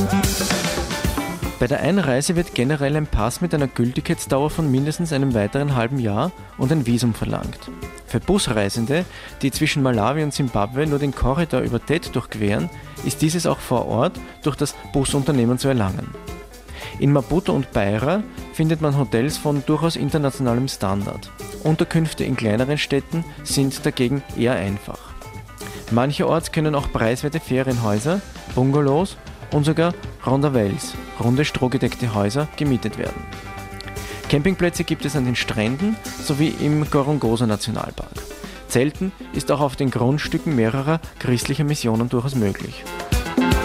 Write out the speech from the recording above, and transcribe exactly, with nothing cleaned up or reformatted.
Bei der Einreise wird generell ein Pass mit einer Gültigkeitsdauer von mindestens einem weiteren halben Jahr und ein Visum verlangt. Für Busreisende, die zwischen Malawi und Simbabwe nur den Korridor über Tet durchqueren, ist dieses auch vor Ort durch das Busunternehmen zu erlangen. In Maputo und Beira findet man Hotels von durchaus internationalem Standard. Unterkünfte in kleineren Städten sind dagegen eher einfach. Mancherorts können auch preiswerte Ferienhäuser, Bungalows und sogar Rondavels, runde strohgedeckte Häuser, gemietet werden. Campingplätze gibt es an den Stränden sowie im Gorongosa-Nationalpark. Zelten ist auch auf den Grundstücken mehrerer christlicher Missionen durchaus möglich.